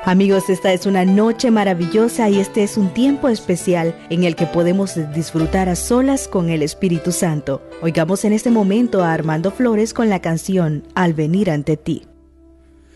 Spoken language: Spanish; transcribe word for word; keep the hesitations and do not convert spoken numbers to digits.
Amigos, esta es una noche maravillosa y este es un tiempo especial en el que podemos disfrutar a solas con el Espíritu Santo. Oigamos en este momento a Armando Flores con la canción Al venir ante ti.